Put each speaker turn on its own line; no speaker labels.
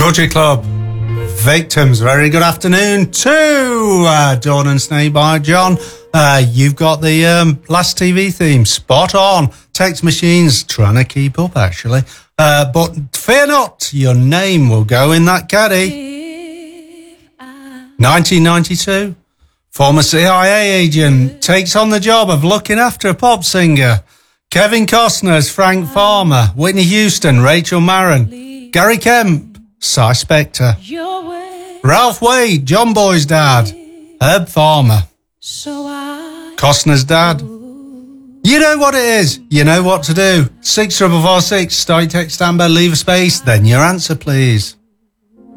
Country Club Victims. Very good afternoon to Dawn and Snake by John. You've got the last TV theme spot on. Text machines trying to keep up, actually. But fear not, your name will go in that caddy. 1992, former CIA agent takes on the job of looking after a pop singer. Kevin Costner as Frank Farmer, Whitney Houston, Rachel Marron, Gary Kemp, Cy Spector, Ralph Wade, John Boy's dad, Herb Farmer, Costner's dad. You know what it is. You know what to do. 64446, start your text, stand by, leave a space, then your answer, please.